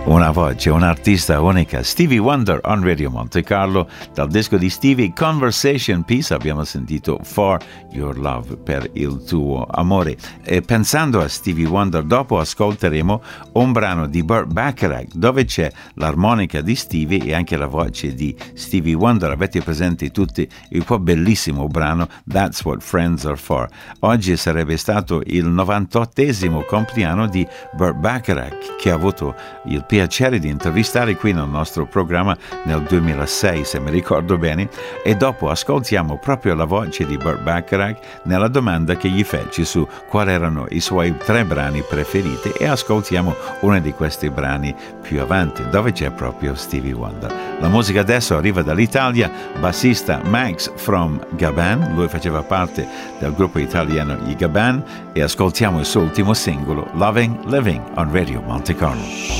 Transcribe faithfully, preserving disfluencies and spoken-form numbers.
Una voce, un'artista unica, Stevie Wonder on Radio Monte Carlo. Dal disco di Stevie, Conversation Piece, abbiamo sentito For Your Love, per il tuo amore. E pensando a Stevie Wonder, dopo ascolteremo un brano di Burt Bacharach, dove c'è l'armonica di Stevie e anche la voce di Stevie Wonder. Avete presenti tutti il quel bellissimo brano That's What Friends Are For. Oggi sarebbe stato il novantottesimo compleanno di Burt Bacharach, che ha avuto il piacere di intervistare qui nel nostro programma nel duemilasei, se mi ricordo bene, e dopo ascoltiamo proprio la voce di Burt Bacharach nella domanda che gli feci su quali erano i suoi tre brani preferiti, e ascoltiamo uno di questi brani più avanti, dove c'è proprio Stevie Wonder. La musica adesso arriva dall'Italia, bassista Max from Gaban, lui faceva parte del gruppo italiano I Gaban, e ascoltiamo il suo ultimo singolo, Loving Living, on Radio Monte Carlo.